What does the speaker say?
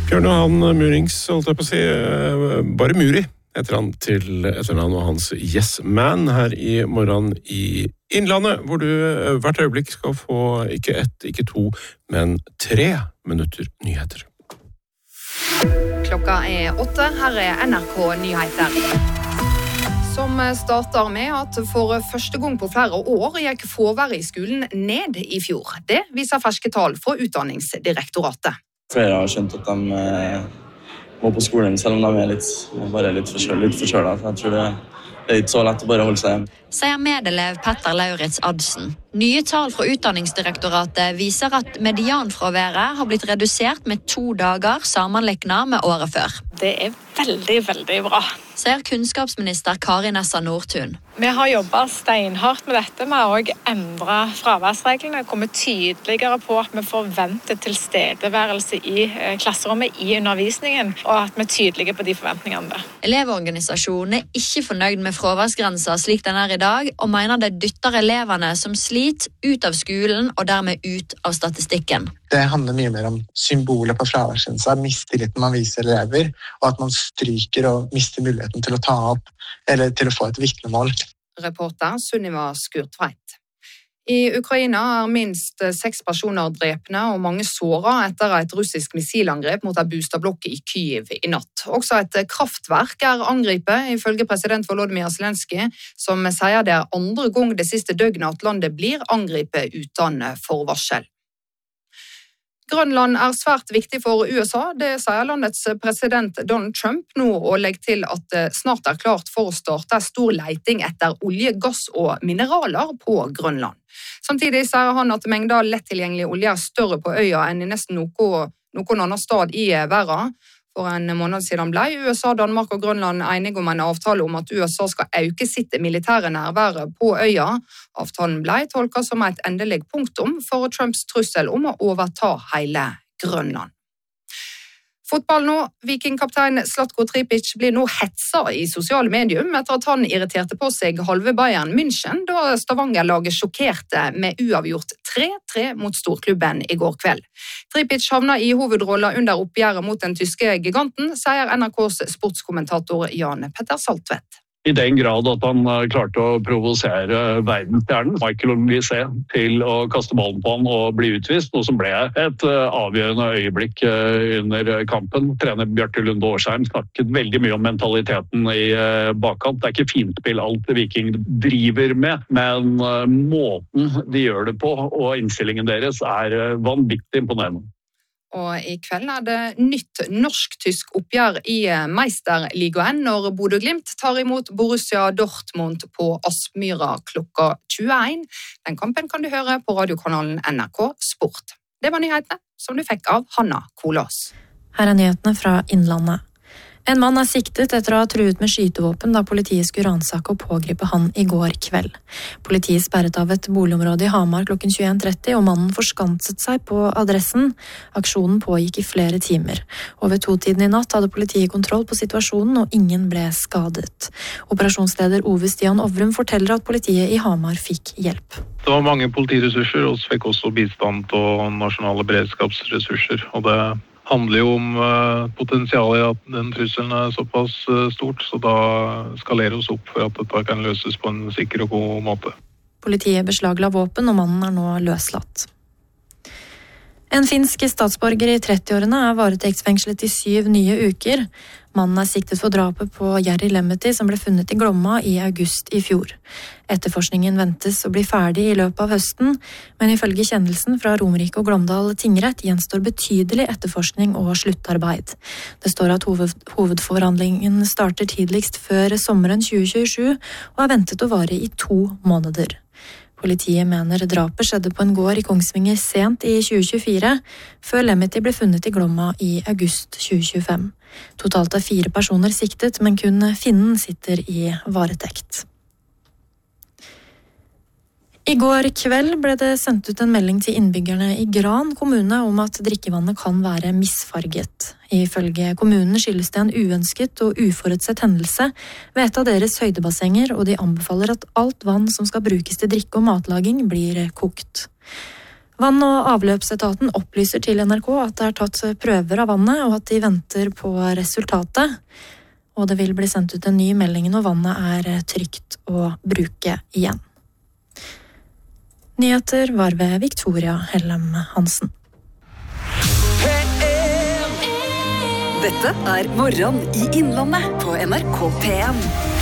Bjørn Johan Murings, holdt jeg på å si, bare Muri heter han til etternavn og hans Yes Man her i morgen i Innlandet, hvor du hvert øyeblikk skal få ikke 1, ikke 2, men 3 minutter nyheter. Klokka 8, her NRK Nyheter. Som starter med at for første gang på flere år gikk fraværet i skolen ned i fjor. Det viser ferske tall fra Utdanningsdirektoratet. Flere har skjønt at de må på skolen, selv om de litt forkjølet. Jeg tror det er ikke så lett å bare holde seg hjemme. Sier medelev Petter Lauritz Adsen. Nye tall fra Utdanningsdirektoratet viser at medianfraværet har blitt redusert med 2 dager sammenliknet med året før. Det er veldig, veldig bra. Sier kunnskapsminister Kari Nessa Nordtun. Vi har jobbet steinhardt med dette. Vi har også endret fraværsreglene, kommet tydeligere på at vi forventer tilstedeværelse i klasserommet i undervisningen, og at vi er tydelige på de forventningene. Elevorganisasjonen er ikke fornøyd med fraværsgrensa slik den er i dag, og mener det dytter elevene som sliter ut av skolen og dermed ut av statistikken. Det handler mye mer om symbolet på fraværsgrensa, mistilliten man viser elever, og at man stryker og mister muligheten til å ta opp eller til å få et vitnemål. Reporter Sunniva Skurtveit. I Ukraina er minst 6 personer drepne og mange såret etter et russisk missilangrep mot en boligblokk i Kyiv i natt. Også et kraftverk er angrepet, ifølge president Volodymyr Zelenskyj, som sier det er andre gang det siste døgnet at landet blir angrepet uten forvarsel. Grønland er svært viktig for USA, det sier landets president Donald Trump nå, og legger til at det snart er klart for å starte stor leiting etter olje, gass og mineraler på Grønland. Samtidig sier han at mengder lettilgjengelig olje er større på øya enn i nesten noen annen stad i verden. For en måned siden ble USA, Danmark og Grønland enige om en avtale om at USA skal øke sitt militære nærvær på øya. Avtalen ble tolket som et endelig punktum for Trumps trussel om å overta hele Grønland. Fotball nå. Vikingkaptein Zlatko Tripic blir nå hetsa i sosiale medier etter at han irriterte på seg halve Bayern München da Stavanger-laget sjokkerte med uavgjort 3-3 mot storklubben i går kveld. Tripic havna i hovedrollen under oppgjøret mot den tyske giganten, sier NRKs sportskommentator Jan Petter Saltvedt. I den grad at han klarte å provosere verdensstjernen Michael Olise til å kaste ballen på han og bli utvist, noe som ble et avgjørende øyeblikk under kampen. Trener Bjarte Lunde Årsheim snakket veldig mye om mentaliteten i bakkant. Det er ikke finspill alt Viking driver med, men måten de gjør det på og innstillingen deres er vanvittig imponerende. Og i kveld er det nytt norsk-tysk oppgjør i Meisterligaen når Bodø Glimt tar imot Borussia Dortmund på Aspmyra klokka 21. Den kampen kan du høre på radiokanalen NRK Sport. Det var nyhetene som du fikk av Hanna Kolås. Her er nyhetene fra Innlandet. En mann er siktet etter å ha truet med skytevåpen da politiet skulle ransake og pågripe han i går kveld. Politiet sperret av et boligområde i Hamar klokken 21:30, og mannen forskanset seg på adressen. Aksjonen pågikk i flere timer. Og ved 2-tiden i natt hadde politiet kontroll på situasjonen, og ingen ble skadet. Operasjonsleder Ove Stian Ovrum forteller at politiet i Hamar fikk hjelp. Det var mange politiressurser, og fikk også bistand og nasjonale beredskapsressurser, og det handler jo om potensialet i at den trusselen er såpass stort, så da skalerer oss opp for at dette kan løses på en sikker og god måte. Politiet beslagla våpen, og mannen er nå løslatt. En finsk statsborger i 30-årene er varetektsfengslet i 7 nye uker. Mannen er siktet for drapet på Jari Lemmetti, som ble funnet i Glomma i august i fjor. Etterforskningen ventes å bli ferdig i løpet av høsten, men ifølge kjennelsen fra Romerike og Glåmdal tingrett gjenstår betydelig etterforskning og sluttarbeid. Det står at hovedforhandlingen starter tidligst før sommeren 2027, og er ventet å vare i 2 måneder. Politiet mener drapet skjedde på en gård i Kongsvinger sent i 2024, før Lemmetti ble funnet i Glomma i august 2025. Totalt er 4 personer siktet, men kun finnen sitter i varetekt. I går kveld ble det sendt ut en melding til innbyggerne i Gran kommune om at drikkevannet kan være misfarget. Ifølge kommunen skyldes det en uønsket og uforutsett hendelse ved et av deres høydebassenger, og de anbefaler at alt vann som skal brukes til drikke- og matlaging blir kokt. Vann- og avløpsetaten opplyser til NRK at det er tatt prøver av vannet, og at de venter på resultatet. Og det vil bli sendt ut en ny melding når vannet er trygt å bruke igjen. Nyheter var ved Victoria Hellem Hansen. Dette er Morgen i Innlandet på NRK P1.